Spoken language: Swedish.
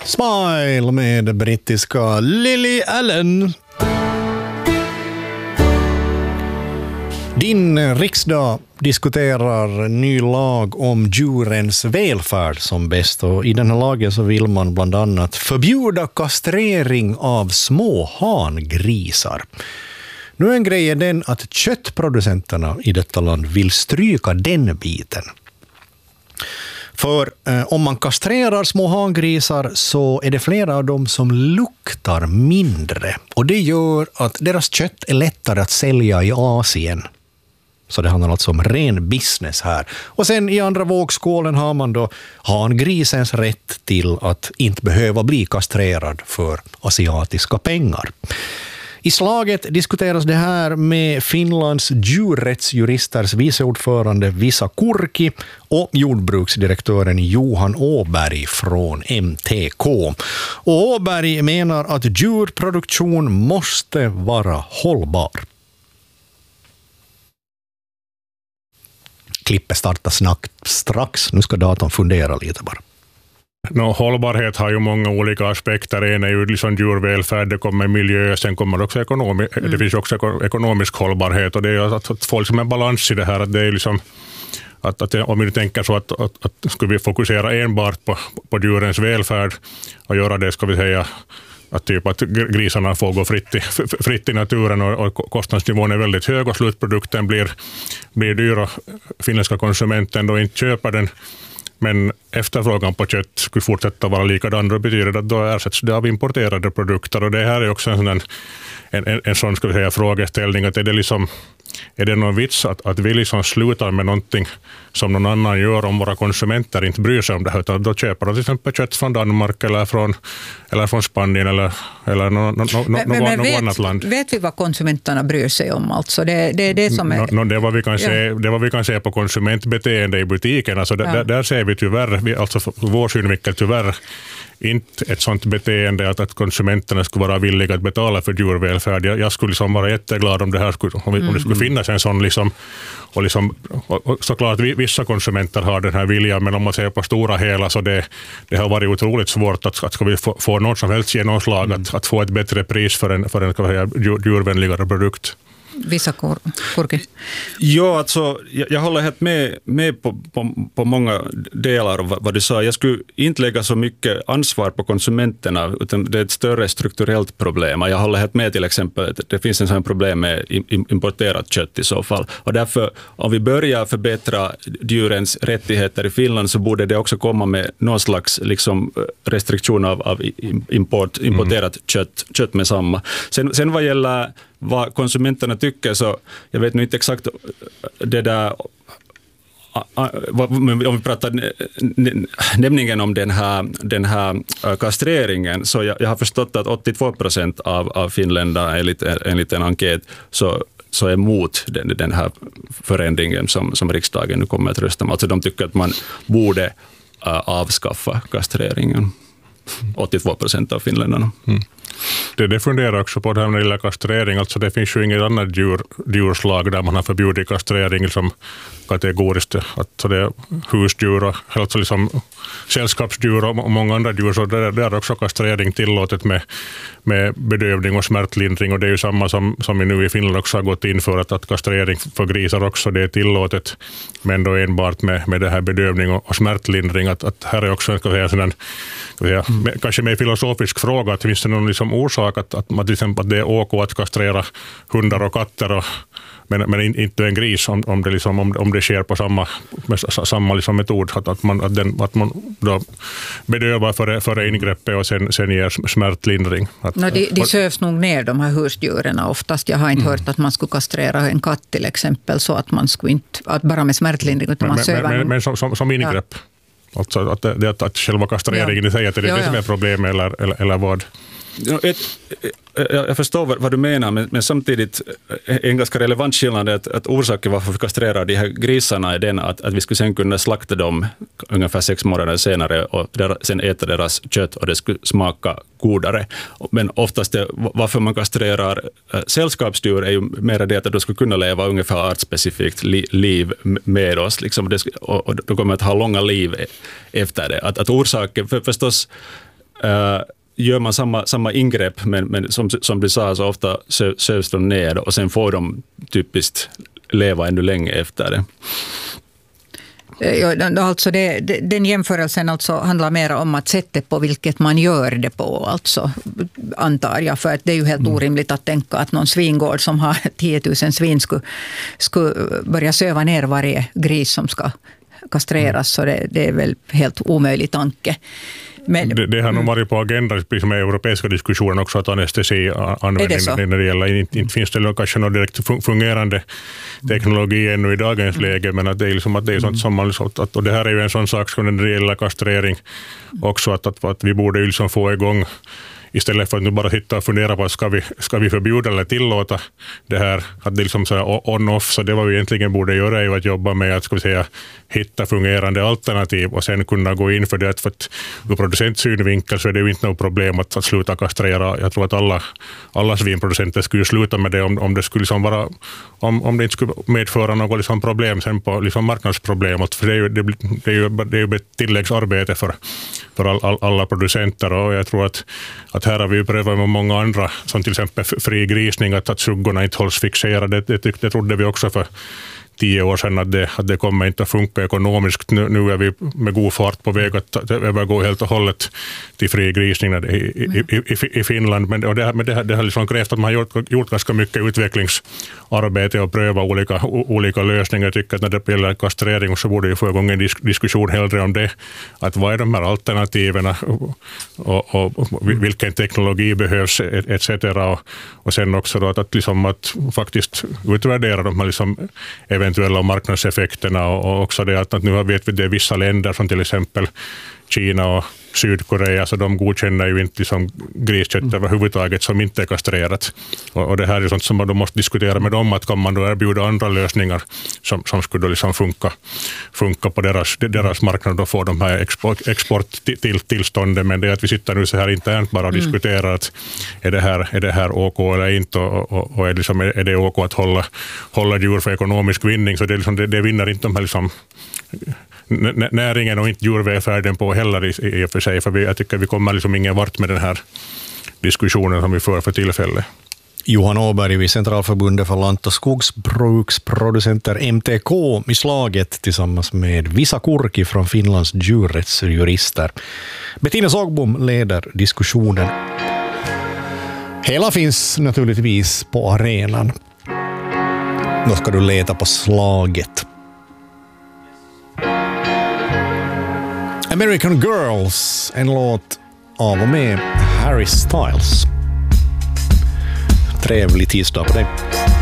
Smile med brittiska Lily Allen. Din riksdag diskuterar ny lag om djurens välfärd som bäst, och i den här lagen så vill man bland annat förbjuda kastrering av små hangrisar. Nu är en grej den att köttproducenterna i detta land vill stryka den biten. För om man kastrerar små hangrisar så är det flera av dem som luktar mindre. Och det gör att deras kött är lättare att sälja i Asien. Så det handlar alltså om ren business här. Och sen i andra vågskålen har man då hangrisens rätt till att inte behöva bli kastrerad för asiatiska pengar. I slaget diskuteras det här med Finlands djurrättsjuristers viceordförande Visa Kurki och jordbruksdirektören Johan Åberg från MTK. Och Åberg menar att djurproduktion måste vara hållbar. Klippet startar strax. Nu ska datorn fundera lite bara. Hållbarhet har ju många olika aspekter. En är ju liksom djurvälfärd, det kommer miljö, sen kommer också det finns också ekonomisk hållbarhet, och det är ju att få liksom en balans i det här. Att det är liksom att om vi tänker så att skulle vi fokusera enbart på djurens välfärd och göra det, ska vi säga, att grisarna får gå fritt i naturen och kostnadsnivån är väldigt hög och slutprodukten blir dyr och finländska konsumenten då inte köper den. Men efterfrågan på kött skulle fortsätta vara likadan, då betyder det att då ersätts det av importerade produkter. Och det här är också en sån, ska vi säga, frågeställning, att är det någon vits att vi liksom slutar med någonting som någon annan gör om våra konsumenter inte bryr sig om det här, utan då köper de till exempel kött från Danmark eller från Spanien eller något annat land. Vet vi vad konsumenterna bryr sig om? Alltså det är det som är... Det vad vi kan se på konsumentbeteende i butiken, alltså där ser vi tyvärr, alltså vår synvinkel tyvärr, inte ett sånt beteende att konsumenterna skulle vara villiga att betala för djurvälfärd. Jag skulle liksom vara jätteglad om det här om det skulle finnas en sån och såklart vissa konsumenter har den här viljan, men om man ser på stora hela så det har varit otroligt svårt att ska vi få något som helst genomslag att få ett bättre pris för en djurvänligare produkt. Visa Kurki. Ja, alltså, jag håller helt med på många delar av vad du sa. Jag skulle inte lägga så mycket ansvar på konsumenterna, utan det är ett större strukturellt problem. Jag håller helt med till exempel att det finns en sån problem med importerat kött i så fall. Och därför, om vi börjar förbättra djurens rättigheter i Finland, så borde det också komma med någon slags restriktion av importerat kött med samma. Sen vad gäller vad konsumenterna tycker, så jag vet nu inte exakt det där, om vi pratar nämligen om den här kastreringen, så jag har förstått att 82% av finländarna enligt en enkät så är emot den här förändringen som riksdagen nu kommer att rösta om. Alltså de tycker att man borde avskaffa kastreringen. 82% av finländarna. Det funderar också på det här när det gäller kastrering. Alltså det finns ju inget annat djurslag där man har förbjudit kastrering som kategoriskt. Alltså det är husdjur och alltså liksom sällskapsdjur och många andra djur, så där är också kastrering tillåtet med bedövning och smärtlindring, och det är ju samma som vi nu i Finland också har gått in för att kastrering för grisar också, det är tillåtet, men då enbart med det här bedövning och smärtlindring. Att här är också kanske mer filosofisk fråga, att finns det någon liksom orsak att till exempel att det är OK att kastrera hundar och katter men inte en gris om det sker på samma liksom metod, att man då bedövar före ingreppet och sen ger smärtlindring. De sövs nog ner, de här husdjuren oftast. Jag har inte hört att man skulle kastrera en katt till exempel, så att man skulle inte att bara med smärtlindring, utan man söver. Men som ingrepp. Ja. Alltså att själva kastreringen i sig, att det är det som är problem eller vad? Jag förstår vad du menar, men samtidigt en ganska relevant skillnad är att orsaken varför vi kastrerar de här grisarna är den att vi skulle sen kunna slakta dem ungefär 6 månader senare och sen äta deras kött, och det skulle smaka godare. Men oftast varför man kastrerar sällskapsdjur är ju mer det att de skulle kunna leva ungefär artspecifikt liv med oss. Liksom, och då kommer att ha långa liv efter det. Att orsaken, för förstås gör man samma ingrepp, men som du sa så ofta sövs de ner och sen får de typiskt leva ännu länge efter det. Ja, alltså den jämförelsen alltså handlar mer om att sättet på vilket man gör det på, alltså, antar jag, för att det är ju helt orimligt att tänka att någon svingård som har 10 000 svin skulle börja söva ner varje gris som ska kastreras, så det är väl helt omöjlig tanke. Men, det har nog varit på agendan med europeiska diskussionen också, att anestesi-användning när det gäller, inte finns det kanske någon direkt fungerande teknologi ännu i dagens läge, men att det är liksom att det är sånt som man, och det här är ju en sån sak som när det gäller kastrering också, att vi borde ju liksom få igång, istället för att nu bara hitta och fundera på att ska vi förbjuda eller tillåta det här, att det är liksom så on-off, så det var vi egentligen borde göra är ju att jobba med att, ska vi säga, hitta fungerande alternativ och sen kunna gå in för det, för att ur producentsynvinkel så är det ju inte något problem att sluta kastrera. Jag tror att alla svinproducenter skulle sluta med det om det skulle liksom vara, om det inte skulle medföra något liksom problem sen på liksom marknadsproblem, för det är ju ett tilläggsarbete för alla producenter, och jag tror att här har vi ju prövat med många andra, som till exempel fri grisning, att suggorna inte hålls fixerade. Det trodde vi också för 10 år sedan att det kommer inte att funka ekonomiskt. Nu är vi med god fart på väg att övergå helt och hållet till fri grisning i Finland. Men det har liksom krävt att man har gjort ganska mycket utvecklingsarbete och pröva olika lösningar. Jag tycker att när det gäller kastrering så borde vi få igång en diskussion hellre om det. Att vad är de här alternativen och vilken teknologi behövs etc. Och sen också då att faktiskt utvärdera de här liksom eventuella marknadseffekterna, och också det att nu vet vi det är vissa länder som till exempel Kina och Sydkorea, så de godkänner ju inte liksom griskött överhuvudtaget som inte är kastrerat. Och det här är sånt som man då måste diskutera med dem, att kan man då erbjuda andra lösningar som skulle liksom funka på deras marknad och få de här exporttillstånden. Men det är att vi sitter nu så här internt bara och diskuterar att är det här OK eller inte, och är det OK att hålla djur för ekonomisk vinning, så det, liksom, det vinner inte de här liksom näringen och inte djurvälfärden på heller i och för sig, för jag tycker vi kommer liksom ingen vart med den här diskussionen som vi för tillfället. Johan Åberg vid Centralförbundet för lant- och skogsbruksproducenter MTK i slaget tillsammans med Visa Kurki från Finlands djurrättsjurister. Bettina Sågbom leder diskussionen. Hela finns naturligtvis på arenan. Då ska du leta på slaget. American Girls, en låt av och med Harry Styles. Trevlig tisdag på dig.